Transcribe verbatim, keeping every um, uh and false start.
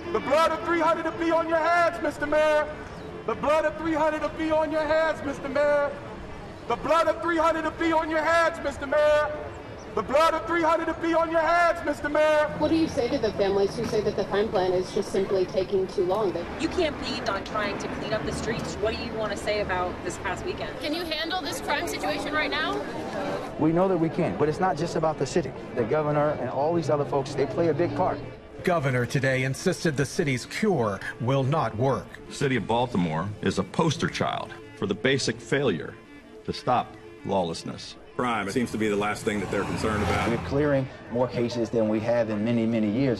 The blood of three hundred will be on your heads, Mister Mayor. The blood of three hundred will be on your heads, Mister Mayor. The blood of three hundred will be on your heads, Mister Mayor. The blood of three hundred will be on your heads, Mister Mayor. What do you say to the families who say that the crime plan is just simply taking too long? That you campaigned on trying to clean up the streets. What do you want to say about this past weekend? Can you handle this crime situation right now? We know that we can, but it's not just about the city. The governor and all these other folks, they play a big part. Governor today insisted the city's cure will not work. The city of Baltimore is a poster child for the basic failure to stop lawlessness. Crime, it seems to be the last thing that they're concerned about. We're clearing more cases than we have in many, many years.